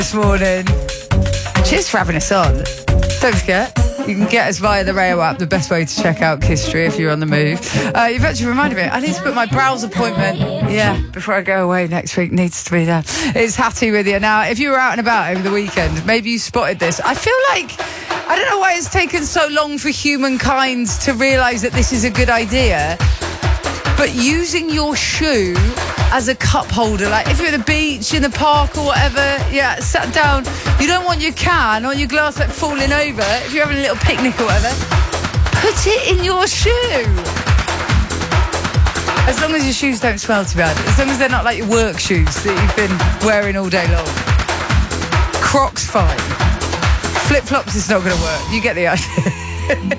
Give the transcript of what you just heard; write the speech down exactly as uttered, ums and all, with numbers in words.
this morning. Cheers for having us on. Don't forget, you can get us via the Rayo app, the best way to check out History if you're on the move. Uh, you've actually reminded me, I need to put my brows appointment, yeah, before I go away next week, needs to be there. It's Hattie with you. Now, if you were out and about over the weekend, maybe you spotted this. I feel like, I don't know why it's taken so long for humankind to realise that this is a good idea, but using your shoe as a cup holder, like if you're at the beach, in the park or whatever, yeah, sat down, you don't want your can or your glass like falling over. If you're having a little picnic or whatever, put it in your shoe. As long as your shoes don't smell too bad, as long as they're not like your work shoes that you've been wearing all day long. Crocs fine. Flip-flops is not going to work. You get the idea.